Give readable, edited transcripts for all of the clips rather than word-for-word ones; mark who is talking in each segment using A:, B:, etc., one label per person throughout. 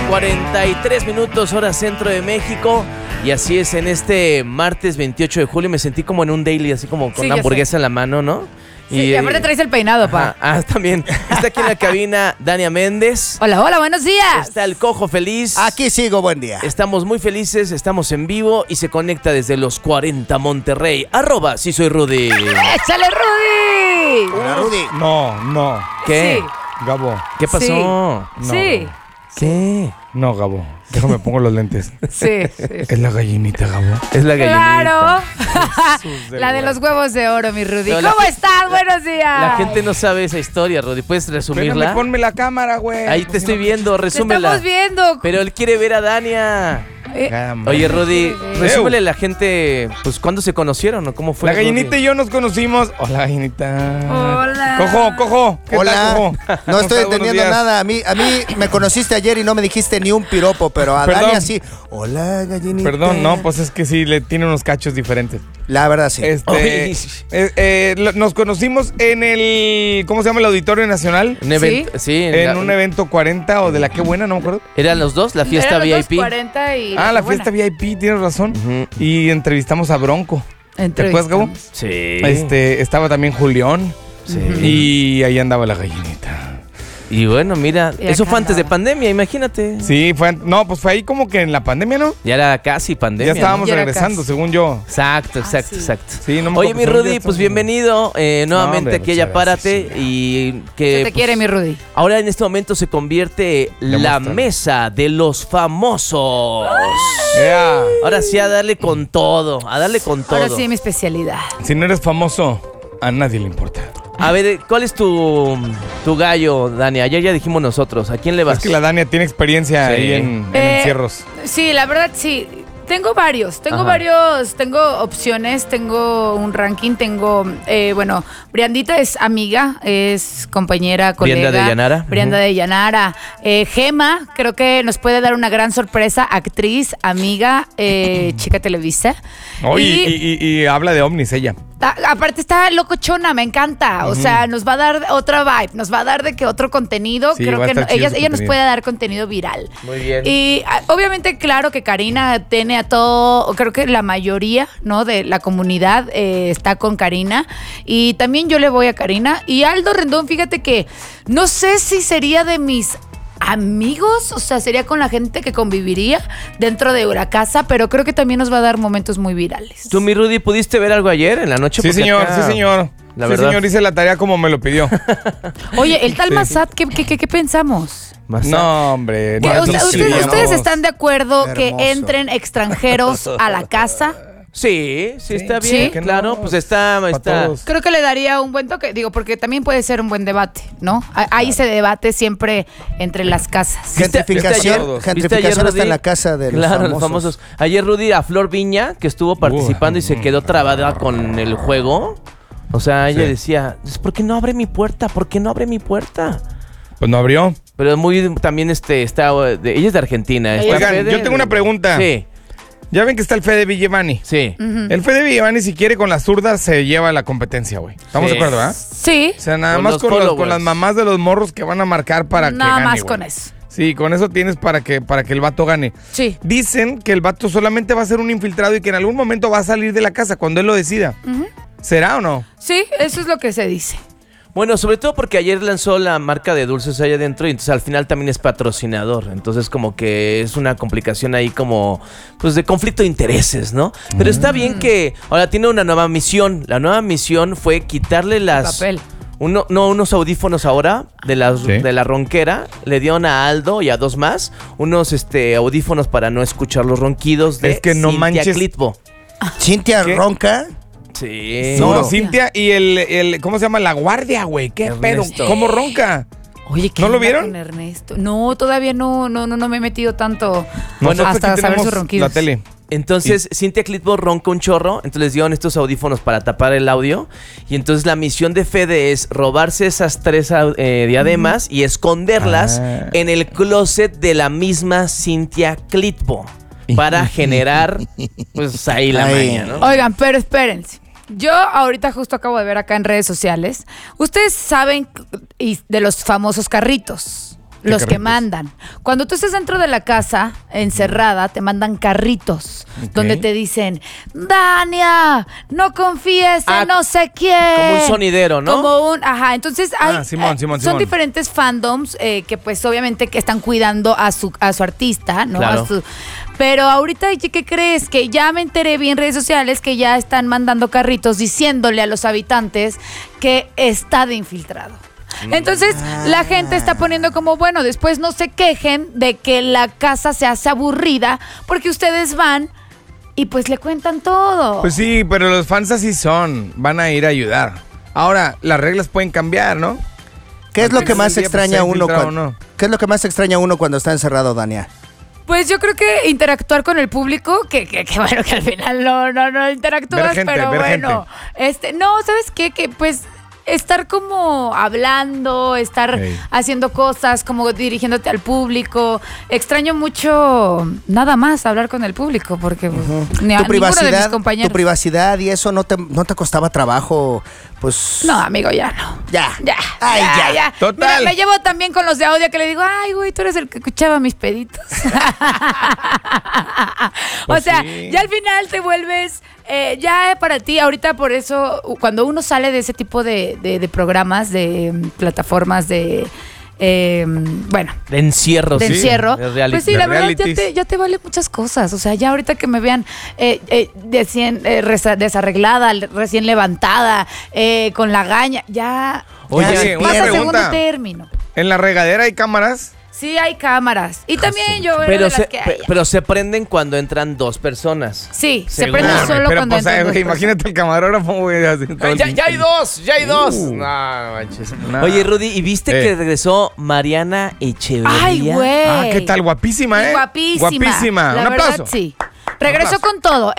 A: 9:43, hora centro de México. Y así es, en este martes 28 de julio me sentí como en un daily, así como con una hamburguesa en la mano, ¿no?
B: Sí, y aparte traes el peinado, pa.
A: También. Está aquí en la cabina Dania Méndez.
B: Hola, hola, buenos días.
A: Está el Cojo feliz.
C: Aquí sigo, buen día.
A: Estamos muy felices, estamos en vivo y se conecta desde los 40 Monterrey. @ sí soy Rudy.
B: ¡Échale, Rudy!
C: Hola, Rudy.
D: No.
A: ¿Qué?
B: Sí.
D: Gabo.
A: ¿Qué pasó?
B: Sí.
D: No,
B: Sí.
A: ¿Qué?
D: No, Gabo. Déjame pongo los lentes.
B: Sí.
D: Es la gallinita, Gabo.
A: Es la gallinita.
B: Claro.
D: Jesús del
B: La de
D: guay.
B: los huevos de oro, mi Rudy.
A: Pero
B: ¿Cómo estás? Buenos días.
A: La gente no sabe esa historia, Rudy. ¿Puedes resumirla?
D: Espérame, ponme la cámara, güey.
A: Ahí te estoy viendo,
B: Te
A: resúmela.
B: estamos viendo.
A: Pero él quiere ver a Dania. Oye, Rudy, resúmele a la gente, pues, ¿cuándo se conocieron o cómo fue?
D: La gallinita
A: Rudy?
D: y yo nos conocimos. Hola, gallinita.
B: Hola.
D: Cojo. ¿Qué
C: Hola.
D: tal, Cojo?
C: No
D: ¿Cómo
C: estoy
D: estás? Buenos
C: entendiendo
D: días.
C: nada. A mí me conociste ayer y no me dijiste ni un piropo, pero a
D: Perdón.
C: Dania sí. Hola, gallinita.
D: Perdón, no, pues es que sí, le tiene unos cachos diferentes.
C: La verdad sí.
D: Nos conocimos en el, ¿cómo se llama? El Auditorio Nacional.
A: Un evento, sí.
D: En un evento 40 o de la que buena, no me acuerdo.
A: ¿Eran los dos? ¿La fiesta
B: Eran los
A: VIP?
B: 40 y
D: La
B: buena.
D: fiesta VIP, tienes razón.
A: Ujú.
D: Y entrevistamos a Bronco. ¿Te acuerdas, Gabo?
A: Sí.
D: Estaba también Julián.
A: Sí.
D: Y ahí andaba la gallinita.
A: Y bueno, mira,
B: Y
A: eso
B: acá
A: fue antes de
B: andaba.
A: pandemia, imagínate.
D: Sí, pues fue ahí como que en la pandemia, ¿no?
A: Ya era casi pandemia.
D: Ya estábamos
B: Ya era
D: regresando,
B: casi.
D: según yo.
A: Exacto.
B: Sí.
D: Sí, no me
A: Oye,
D: acuerdo,
A: mi
D: según
A: Rudy,
D: yo
A: pues
D: estábamos-
A: bienvenido nuevamente
D: hombre,
A: aquí a
D: muchas
A: Ya Párate.
D: gracias,
A: Y
B: Se
A: que
B: te
A: pues,
B: quiere, mi Rudy.
A: ahora en este momento se convierte la
D: Demuéstralo.
A: mesa de los famosos.
D: Yeah.
A: Ahora sí, a darle con todo,
B: Ahora sí, mi especialidad.
D: Si no eres famoso, a nadie le importa.
A: A ver, ¿cuál es tu gallo, Dani? Ayer ya dijimos nosotros. ¿A quién le vas?
D: Es que la Dania tiene experiencia
A: Sí.
D: ahí en encierros.
B: Sí, la verdad, sí. Tengo varios, tengo opciones, tengo un ranking, bueno, Briandita es amiga, es compañera, colega.
A: Brianda de Llanara.
B: Brianda de Llanara. Gema, creo que nos puede dar una gran sorpresa, actriz, amiga, chica Televisa.
D: Y habla de ovnis ella.
B: Aparte está locochona, me encanta. O sea, nos va a dar otra vibe, nos va a dar de que otro contenido.
D: Sí,
B: Creo
D: va a
B: que
D: estar chido
B: ella
D: su
B: nos
D: contenido.
B: puede dar contenido viral.
A: Muy bien.
B: Y obviamente, claro que Karina tiene a todo, creo que la mayoría, ¿no? De la comunidad está con Karina. Y también yo le voy a Karina. Y Aldo Rendón, fíjate que no sé si sería de mis amigos, o sea, sería con la gente que conviviría dentro de la casa, pero creo que también nos va a dar momentos muy virales.
A: ¿Tú, mi Rudy, pudiste ver algo ayer en la noche?
D: Sí,
A: Porque
D: señor,
A: acá,
D: sí, señor.
A: La
D: Sí,
A: verdad.
D: señor, hice la tarea como me lo pidió.
B: Oye, el tal
D: Sí.
B: Massad, ¿qué pensamos?
D: No, hombre.
B: ¿Que
D: no,
B: ¿Ustedes están de acuerdo que
C: Hermoso.
B: entren extranjeros a la casa?
A: Sí, está
B: Sí.
A: bien,
B: ¿Por qué
A: claro,
D: no?
A: pues está.
D: todos.
B: Creo que le daría un buen toque, digo, porque también puede ser un buen debate, ¿no? Ahí se debate siempre entre las casas.
A: ¿Viste ayer,
C: Gentrificación hasta
A: Rudy?
C: en la casa de los
A: Claro,
C: famosos.
A: los famosos. Ayer Rudy a Flor Viña, que estuvo participando y se quedó trabada con el juego. O sea, ella
D: Sí.
A: decía, ¿por qué no abre mi puerta? ¿Por qué no abre mi puerta?
D: Pues no abrió.
A: Pero muy también ella es de Argentina. está
D: Oigan,
A: Fede
D: yo tengo una pregunta.
A: Sí,
D: Ya ven que está el Fede Villevani.
A: sí.
D: El Fede Villevani, si quiere con las zurdas, se lleva la competencia, güey. ¿Estamos
A: Sí.
D: de acuerdo, verdad?
B: Sí,
D: O sea, nada
A: Con
D: más
A: los
D: con
A: followers.
D: las mamás de los morros que van a marcar para que
B: nada
D: gane,
B: más
D: güey.
B: con eso.
D: Sí, con eso tienes para que el vato gane.
B: Sí.
D: Dicen que el vato solamente va a ser un infiltrado y que en algún momento va a salir de la casa cuando él lo decida. ¿Será o no?
B: Sí, eso es lo que se dice.
A: Bueno, sobre todo porque ayer lanzó la marca de dulces ahí adentro y entonces al final también es patrocinador. Entonces como que es una complicación ahí como pues de conflicto de intereses, ¿no? Pero está bien que ahora tiene una nueva misión. La nueva misión fue quitarle
B: Papel.
A: unos audífonos ahora
D: Sí.
A: de la ronquera. Le dieron a Aldo y a dos más unos audífonos para no escuchar los ronquidos de
D: Es que no
A: Cintia
D: manches.
A: Clitbo.
C: Cintia
D: ¿Qué?
C: ronca.
A: Sí.
D: No,
C: Duro.
D: Cintia y el ¿cómo se llama? La guardia, güey. ¿Qué pedo?
A: Ernesto.
D: ¿Cómo ronca?
B: Oye, ¿qué
D: ¿No lo
B: onda
D: vieron?
B: con Ernesto? No, todavía no me he metido tanto
D: Nosotros
B: hasta
D: aquí
B: saber
D: tenemos
B: sus ronquidos.
D: la tele.
A: Entonces, Cintia Clitbo ronca un chorro, entonces les dieron estos audífonos para tapar el audio. Y entonces la misión de Fede es robarse esas 3 diademas y esconderlas en el closet de la misma Cintia Clitbo para generar, pues ahí la
C: Ahí.
A: maña, ¿no?
B: Oigan, pero espérense. Yo ahorita justo acabo de ver acá en redes sociales. Ustedes saben de los famosos carritos. Los que
D: carritos?
B: mandan. Cuando tú estés dentro de la casa, encerrada, te mandan carritos.
D: Ok.
B: Donde te dicen, Dania, no confíes en no sé quién.
A: Como un sonidero, ¿no?
B: Ajá, entonces hay,
D: Simón.
B: son diferentes fandoms que pues obviamente que están cuidando a su artista, ¿no?
A: Claro.
B: Pero ahorita, ¿qué crees? Que ya me enteré bien en redes sociales que ya están mandando carritos diciéndole a los habitantes que está de infiltrado. Entonces, la gente está poniendo como, bueno, después no se quejen de que la casa se hace aburrida porque ustedes van y pues le cuentan todo.
D: Pues sí, pero los fans así son. Van a ir a ayudar. Ahora, las reglas pueden cambiar, ¿no?
C: ¿Qué es lo que
D: Al
C: más
D: final del día,
C: extraña
D: pues,
C: a uno
D: infiltrado
C: cuando,
D: o no.
C: ¿Qué es lo que más extraña a uno cuando está encerrado, Dania?
B: Pues yo creo que interactuar con el público, que bueno, que al final no interactúas,
D: Ver gente,
B: pero
D: ver
B: bueno. No, ¿sabes qué? Que pues estar como hablando, estar
D: Ey.
B: haciendo cosas, como dirigiéndote al público. Extraño mucho nada más hablar con el público, porque pues, ni a
C: Tu
B: ninguno de mis
C: privacidad,
B: compañeros.
C: tu privacidad y eso no te costaba trabajo, pues...
B: No, amigo, ya no.
C: Ya.
B: Ya.
C: Ay, ya.
D: Total.
B: Mira, me llevo también con los de audio que le digo, ay, güey, tú eres el que escuchaba mis peditos.
D: Pues
B: o sea,
D: sí.
B: ya al final te vuelves, ya para ti, ahorita por eso, cuando uno sale de ese tipo de programas, de plataformas, de bueno,
A: De encierro,
B: de
A: sí.
B: encierro,
A: De reality.
B: pues sí,
D: De
B: la verdad
D: realities.
B: ya te vale muchas cosas. O sea, ya ahorita que me vean desarreglada, recién levantada, con la gaña, ya
D: Oye, una
B: pasa a segundo
D: pregunta.
B: término.
D: ¿En la regadera hay cámaras?
B: Sí, hay cámaras. Y también yo era
A: Pero
B: de las que
A: pero se prenden cuando entran dos personas.
B: sí, se
A: Seguro.
B: prende solo
D: pero
B: cuando
D: pues,
B: entran dos
D: imagínate el camarógrafo, güey. así todo el
A: Ya
D: tiempo.
A: hay dos, ya hay dos.
D: Uh.
A: No, manches.
D: Nah.
A: Oye, Rudy, ¿y viste que regresó Mariana Echeverría?
B: Ay, güey.
D: Ah, ¿qué tal? Guapísima, ¿eh?
B: Guapísima.
D: Guapísima.
B: La
D: Un
B: verdad,
D: aplauso.
B: sí. Regresó
D: aplauso.
B: con todo.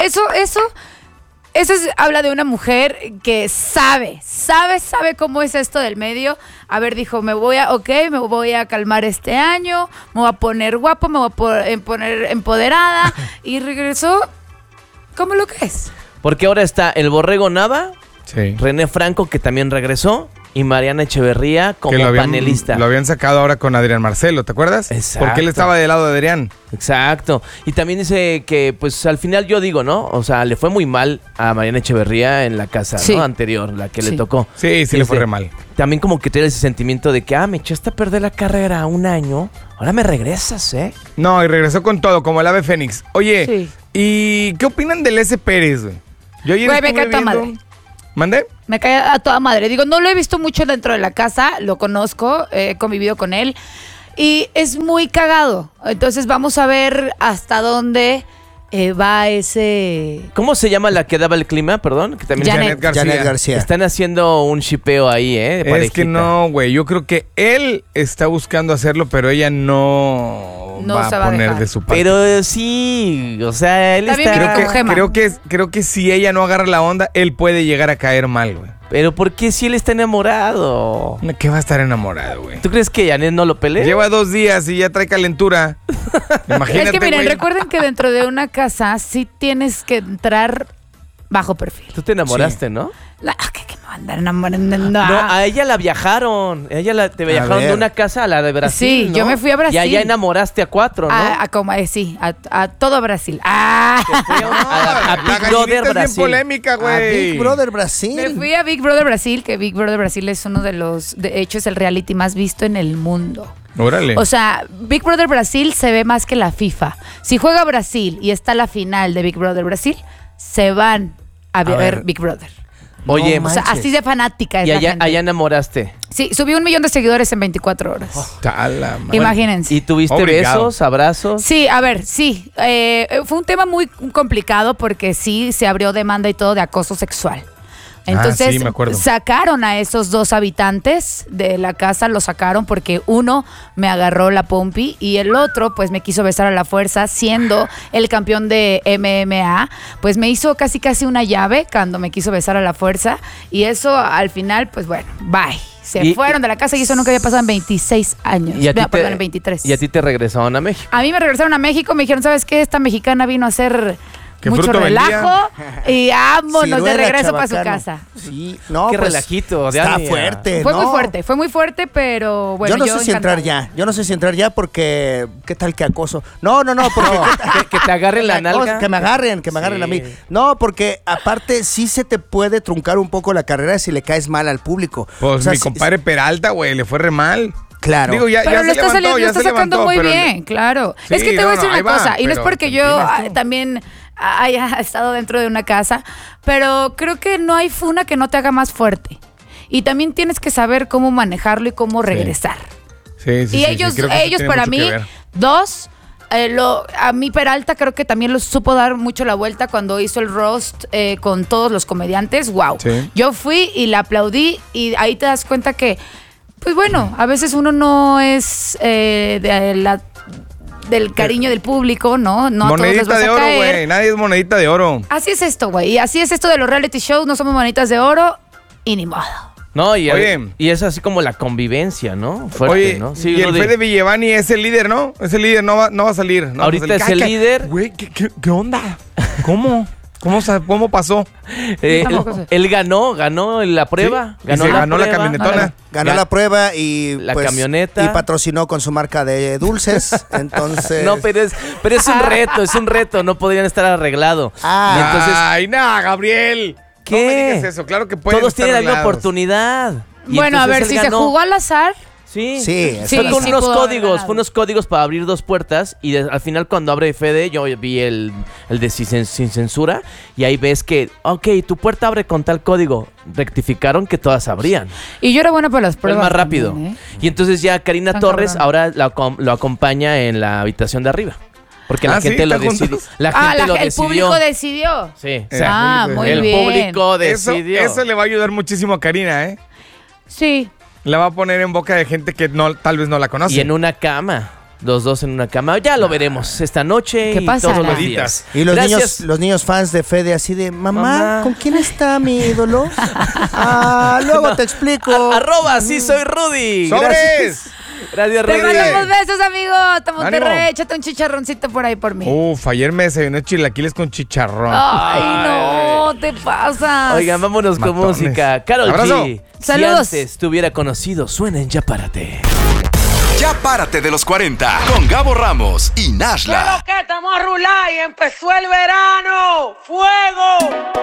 B: Eso habla de una mujer que sabe cómo es esto del medio. A ver, dijo, me voy a calmar este año, me voy a poner guapo, me voy a poner empoderada. Y regresó como lo que es.
A: Porque ahora está el Borrego Nava,
D: Sí.
A: René Franco, que también regresó, y Mariana Echeverría como
D: Que
A: panelista.
D: Lo habían sacado ahora con Adrián Marcelo, ¿te acuerdas?
A: Exacto.
D: Porque él estaba del lado de Adrián.
A: Exacto. Y también dice que, pues, al final yo digo, ¿no? O sea, le fue muy mal a Mariana Echeverría en la casa,
B: Sí.
A: ¿no? Anterior, la que
B: Sí.
A: le tocó.
D: Sí, sí le fue re mal.
A: También como que tiene ese sentimiento de que, me echaste a perder la carrera un año, ahora me regresas, ¿eh?
D: No, y regresó con todo, como el ave fénix. Oye,
B: Sí.
D: ¿y qué opinan del S. Pérez, güey? Yo ayer
B: Güey, me
D: estuve
B: cae toda
D: viendo-
B: madre.
D: ¿Mandé?
B: Me cae a toda madre. Digo, no lo he visto mucho dentro de la casa, lo conozco, he convivido con él y es muy cagado. Entonces vamos a ver hasta dónde va ese...
A: ¿Cómo se llama la que daba el clima, perdón? Que también
B: Janet.
C: Janet García.
A: están haciendo un shipeo ahí, ¿eh? De
D: Es que
A: parejita.
D: no, güey. Yo creo que él está buscando hacerlo, pero ella no
B: No
D: va
B: se
D: a
B: va a
D: poner
B: dejar.
D: de su parte.
A: Pero sí, o sea, él
B: Está bien
A: está...
B: que como Gema.
D: Creo que si ella no agarra la onda, él puede llegar a caer mal, güey.
A: Pero ¿por qué si él está enamorado?
D: ¿Qué va a estar enamorado, güey?
A: ¿Tú crees que Janet no lo pelea?
D: Lleva 2 días y ya trae calentura. Imagínate,
B: Es que miren,
D: güey.
B: recuerden que dentro de una casa sí tienes que entrar bajo perfil.
A: Tú te enamoraste, ¿no?
B: ¿Qué me van a andar enamorando?
A: No, a ella la viajaron. Te viajaron de
C: ver.
A: una casa a la de Brasil.
B: Sí,
A: ¿no?
B: yo me fui a Brasil.
A: Y allá enamoraste a 4, ¿no?
B: A todo Brasil.
A: a
D: La
A: Big
D: gallinita
A: Brother
D: es bien
A: Brasil.
D: polémica,
C: A
D: güey.
C: Big Brother Brasil.
B: Me fui a Big Brother Brasil, que Big Brother Brasil es uno de los, de hecho es el reality más visto en el mundo.
D: Órale.
B: O sea, Big Brother Brasil se ve más que la FIFA. Si juega Brasil y está la final de Big Brother Brasil, se van a ver
C: ver.
B: Big Brother.
A: Oye,
C: No
B: O sea,
C: manches.
B: así de fanática es
A: y
B: la
A: allá,
B: gente.
A: allá enamoraste.
B: Sí, subí 1 millón de seguidores en 24 horas.
D: Chala, madre.
B: Imagínense.
A: ¿Y tuviste
D: Obligado.
A: besos, abrazos?
B: Sí, a ver, sí. Fue un tema muy complicado porque sí se abrió demanda y todo de acoso sexual. Entonces
D: sí, me acuerdo.
B: sacaron a esos 2 habitantes de la casa, los sacaron porque uno me agarró la pompi y el otro pues me quiso besar a la fuerza, siendo el campeón de MMA, pues me hizo casi una llave cuando me quiso besar a la fuerza y eso al final pues bueno, bye. Se
A: Y-
B: fueron de la casa y eso nunca había pasado en 26 años.
A: Y a ti
B: Perdón, en 23.
A: Y a ti te regresaron a México.
B: A mí me regresaron a México, me dijeron, ¿sabes qué? Esta mexicana vino a hacer
D: ¿Qué
B: mucho
D: fruto vendía?
B: relajo y vámonos de
C: Ciruela,
B: regreso para su
C: chabacano.
B: casa.
C: Sí, no,
A: Qué
C: pues,
A: relajito,
C: está
A: Diana.
C: fuerte,
B: Fue
C: ¿no?
B: muy fuerte, pero bueno,
C: yo no sé si
B: encantada.
C: entrar ya. Yo no sé si entrar ya porque ¿qué tal que acoso? No, porque
A: Que te agarren la
C: me acoso,
A: nalga.
C: que me agarren
A: Sí.
C: a mí. No, porque aparte sí se te puede truncar un poco la carrera si le caes mal al público.
D: Pues
C: O sea,
D: mi
C: sí-
D: compadre Peralta, güey, le fue re mal.
C: Claro.
D: Digo, ya
B: Pero
D: se
B: lo está,
D: levantó,
B: lo
D: ya
B: está
D: se
B: sacando
D: levantó,
B: muy
D: pero-
B: bien, claro.
D: Sí,
B: es que te voy a decir
D: ahí
B: una
D: va,
B: cosa, y no es
D: pero
B: porque yo
D: tienes tú.
B: también haya estado dentro de una casa, pero creo que no hay funa que no te haga más fuerte. Y también tienes que saber cómo manejarlo y cómo regresar.
D: Sí,
B: Y
D: sí,
B: ellos,
D: creo que eso
B: ellos
D: tiene
B: para
D: mucho
B: mí,
D: que ver.
B: dos, a mí Peralta creo que también lo supo dar mucho la vuelta cuando hizo el roast con todos los comediantes. Wow.
D: Sí.
B: Yo fui y la aplaudí y ahí te das cuenta que, pues bueno, a veces uno no es del cariño del público, ¿no? No a todos les
D: Monedita
B: vas
D: de
B: a
D: oro,
B: caer.
D: güey. Nadie es monedita de oro.
B: Así es esto, güey. Y así es esto de los reality shows. No somos manitas de oro y ni modo.
A: No, y,
D: Oye.
A: y es así como la convivencia, ¿no? Fuerte,
D: Oye,
A: ¿no?
D: y el
A: Rudy.
D: Fede Villevani es el líder, ¿no? Ese líder no va a salir. No va a
A: Ahorita
D: salir.
A: es el líder.
D: Güey, ¿qué onda? ¿Cómo? ¿Cómo pasó?
A: Él,
B: tampoco sé.
A: él ganó la prueba.
D: Sí, y se ganó la camionetona.
C: Ganó la prueba y
A: La
C: pues,
A: camioneta.
C: y patrocinó con su marca de dulces. Entonces,
A: No, pero es un reto, no podrían estar arreglado.
C: Ah.
A: Y entonces,
D: Ay, nada, Gabriel.
A: ¿qué?
D: No me digas eso, claro que pueden
A: todos
D: estar
A: tienen la misma
D: arreglados.
A: oportunidad. Y
B: Bueno, a
A: entonces
B: ver,
A: él
B: si se
A: ganó.
B: jugó al azar,
A: Sí,
C: Sí,
A: fue
C: sí,
A: con
B: sí
A: unos
B: pudo haber
A: códigos,
B: ganado.
A: fue unos códigos para abrir dos puertas y al final cuando abre Fede yo vi el de sin censura y ahí ves que, ok, tu puerta abre con tal código, rectificaron que todas abrían.
B: y yo era buena para las
A: Fue el
B: pruebas.
A: más rápido.
B: también, ¿eh?
A: Y entonces ya Karina
B: Tan
A: Torres
B: cabrón.
A: ahora lo acompaña en la habitación de arriba. Porque la
D: Ah, ¿sí?
A: gente lo
D: ¿Están
A: decidió.
D: juntos?
A: La gente lo
B: el
A: decidió.
B: público decidió.
A: Sí.
B: Ah,
D: el
B: muy
A: el
B: bien.
A: público
D: Eso
A: decidió.
D: le va a ayudar muchísimo a Karina, ¿eh?
B: Sí.
D: La va a poner en boca de gente que tal vez no la conoce.
A: Y en una cama. Los dos en una cama. Ya lo veremos esta noche
B: ¿Qué
A: y
B: pasará?
A: todos los días.
C: y
A: Gracias.
C: los niños fans de Fede así de, mamá,
A: Mamá.
C: ¿con quién está mi ídolo? Luego te explico.
A: Arroba, sí soy Rudy.
D: ¡Sobres!
A: Gracias,
B: Te
A: Rudy.
B: mandamos besos, amigo. Hasta Monterrey.
D: Ánimo.
B: Échate un chicharroncito por ahí por mí.
D: Uf, ayer me desayuné chilaquiles con chicharrón.
B: Ay, no, te pasas.
A: Oigan, vámonos con
D: Matones.
A: música. Karol
D: Abrazo.
A: G.
B: Saludos.
A: Si antes te hubiera conocido, suena en Ya Párate.
E: Ya párate de los 40 con Gabo Ramos y Nashla.
F: Que estamos a rular y empezó el verano. ¡Fuego!